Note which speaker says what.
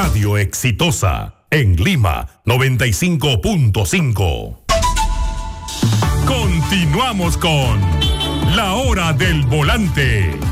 Speaker 1: Radio Exitosa, en Lima, 95.5. Continuamos con La Hora del Volante.